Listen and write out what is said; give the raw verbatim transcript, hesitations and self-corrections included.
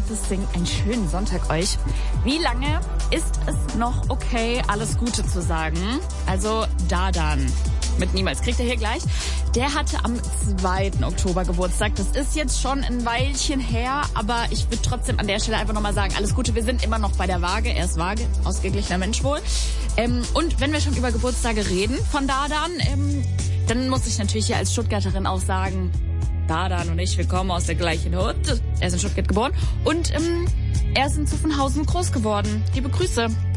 liebstes Ding. Einen schönen Sonntag euch. Wie lange ist es noch okay, alles Gute zu sagen? Also Dardan. Mit niemals kriegt er hier gleich. Der hatte am zweiten Oktober Geburtstag. Das ist jetzt schon ein Weilchen her, aber ich würde trotzdem an der Stelle einfach nochmal sagen, alles Gute, wir sind immer noch bei der Waage. Er ist Waage, ausgeglichener Mensch wohl. Ähm, und wenn wir schon über Geburtstage reden von Dardan, ähm, dann muss ich natürlich hier als Stuttgarterin auch sagen, Dardan und ich, wir kommen aus der gleichen Hut. Er ist in Stuttgart geboren und ähm, er ist in Zuffenhausen groß geworden. Liebe Grüße.